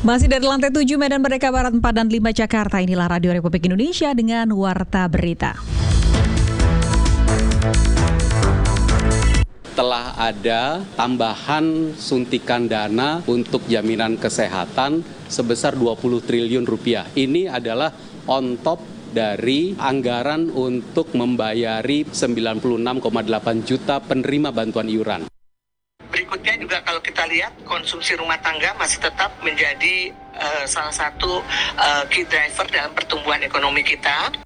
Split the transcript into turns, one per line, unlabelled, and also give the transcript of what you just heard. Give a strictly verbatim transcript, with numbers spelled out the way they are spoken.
Masih dari lantai tujuh Medan Merdeka Barat empat dan lima Jakarta, inilah Radio Republik Indonesia dengan Warta Berita.
Telah ada tambahan suntikan dana untuk jaminan kesehatan sebesar dua puluh triliun rupiah. Ini adalah on top dari anggaran untuk membayari sembilan puluh enam koma delapan juta penerima bantuan iuran.
Berikutnya juga kalau kita lihat konsumsi rumah tangga masih tetap menjadi uh, salah satu uh, key driver dalam pertumbuhan ekonomi kita.